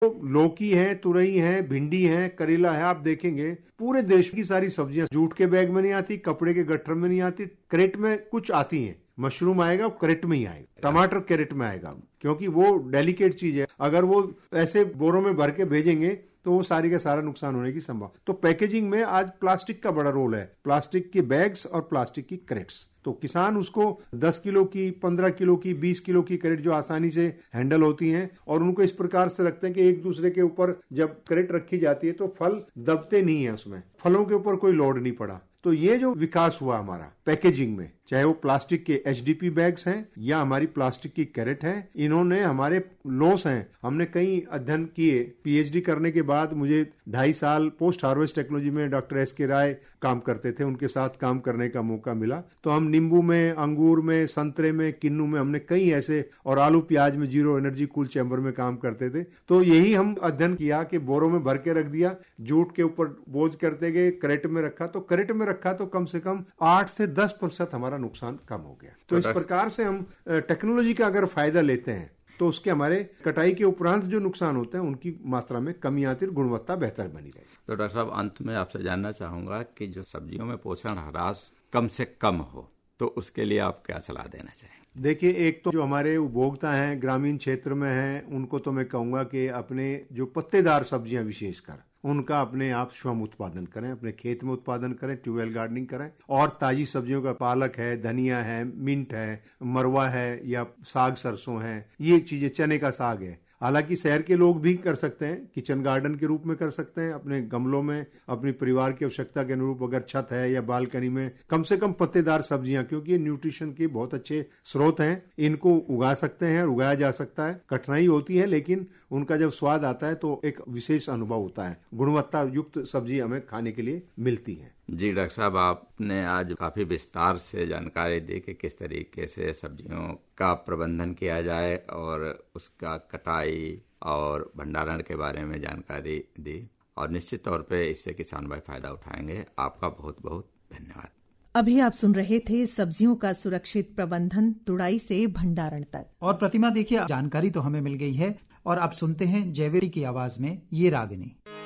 लौकी है, तुरई है, भिंडी है, करेला है, आप देखेंगे पूरे देश की सारी सब्जियां जूट के बैग में नहीं आती, कपड़े के गट्ठर में नहीं आती, क्रेट में कुछ आती हैं। मशरूम आएगा क्रेट में ही आएगा, टमाटर क्रेट में आएगा, क्योंकि वो डेलिकेट चीज है। अगर वो ऐसे बोरों में भर के भेजेंगे तो वो सारी का सारा नुकसान होने की संभावना। तो पैकेजिंग में आज प्लास्टिक का बड़ा रोल है, प्लास्टिक के बैग्स और प्लास्टिक की क्रेट्स। तो किसान उसको 10 किलो की, 15 किलो की, 20 किलो की क्रेट जो आसानी से हैंडल होती हैं, और उनको इस प्रकार से रखते हैं कि एक दूसरे के ऊपर जब क्रेट रखी जाती है तो फल दबते नहीं है, उसमें फलों के ऊपर कोई लोड नहीं पड़ा। तो ये जो विकास हुआ हमारा पैकेजिंग में, चाहे वो प्लास्टिक के एचडीपी बैग्स हैं या हमारी प्लास्टिक की कैरेट है, इन्होंने हमारे लॉस हैं। हमने कई अध्ययन किए, पीएचडी करने के बाद मुझे 2.5 साल पोस्ट हार्वेस्ट टेक्नोलॉजी में डॉक्टर एस के राय काम करते थे, उनके साथ काम करने का मौका मिला। तो हम नींबू में, अंगूर में, संतरे में, किन्नू में हमने कई ऐसे, और आलू प्याज में जीरो एनर्जी कूल चैम्बर में काम करते थे। तो यही हम अध्ययन किया कि बोरों में भर के रख दिया, जूट के ऊपर बोझ करते गए, क्रेट में रखा, तो क्रेट में रखा तो कम से कम 8 से 10% हमारा नुकसान कम हो गया। तो इस प्रकार से हम टेक्नोलॉजी का अगर फायदा लेते हैं तो उसके हमारे कटाई के उपरांत जो नुकसान होते हैं उनकी मात्रा में कमी आती है, गुणवत्ता बेहतर बनी रहेगी। तो डॉक्टर साहब, अंत में आपसे जानना चाहूंगा कि जो सब्जियों में पोषण ह्रास कम से कम हो, तो उसके लिए आप क्या सलाह देना चाहेंगे? देखिए, एक तो जो हमारे उपभोक्ता हैं ग्रामीण क्षेत्र में हैं, उनको तो मैं कहूंगा कि अपने जो पत्तेदार सब्जियां विशेषकर उनका अपने आप स्वयं उत्पादन करें, अपने खेत में उत्पादन करें, ट्यूबवेल गार्डनिंग करें, और ताजी सब्जियों का पालक है, धनिया है, मिंट है, मरवा है, या साग सरसों है, ये चीजें, चने का साग है। हालांकि शहर के लोग भी कर सकते हैं, किचन गार्डन के रूप में कर सकते हैं, अपने गमलों में अपनी परिवार की आवश्यकता के अनुरूप, अगर छत है या बालकनी में कम से कम पत्तेदार सब्जियां, क्योंकि ये न्यूट्रिशन के बहुत अच्छे स्रोत हैं, इनको उगा सकते हैं और उगाया जा सकता है। कठिनाई होती है लेकिन उनका जब स्वाद आता है तो एक विशेष अनुभव होता है, गुणवत्ता युक्त सब्जी हमें खाने के लिए मिलती है। जी डॉक्टर साहब, आपने आज काफी विस्तार से जानकारी दी कि किस तरीके से सब्जियों का प्रबंधन किया जाए और उसका कटाई और भंडारण के बारे में जानकारी दी, और निश्चित तौर पे इससे किसान भाई फायदा उठाएंगे। आपका बहुत बहुत धन्यवाद। अभी आप सुन रहे थे सब्जियों का सुरक्षित प्रबंधन, तुड़ाई से भंडारण तक। और प्रतिमा, देखिए जानकारी तो हमें मिल गई है, और अब सुनते हैं जयवीर की आवाज में ये रागिनी।